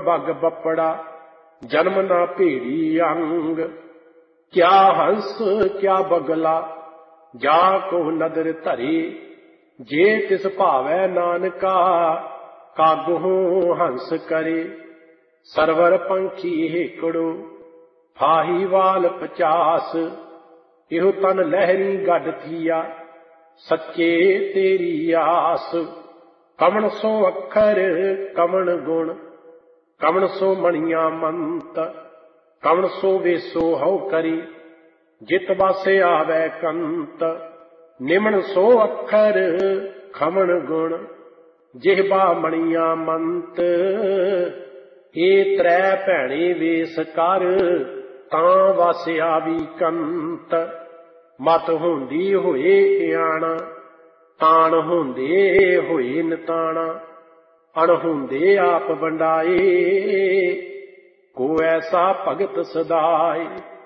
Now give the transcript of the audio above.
Bug बपड़ा जन्म ना भेड़ी अंग। क्या हंस क्या बगला जा को नदर धरे, जे तिस भावै नानका कागुहू हंस करे। सरवर पंखी हेकड़ो फाही वाल 50, इहो तन लहरी गढ़ थिया सच्चे तेरी आस। कमण सो अखर कमण गुण, कमण सो मणिया मंत, कमण सो वेसो हौ करी, जित वासे आवै कंत। निमण सो अखर खमण गुण, जिहबा मणिया मंत। ए त्रै भैणे वेस कर, तां वस आवी कंत। मत हुंदी होए इयाणा, ताण हुंदे होए निताणा। अणहुंदे आप वंडाए, को ऐसा भगत सदाए।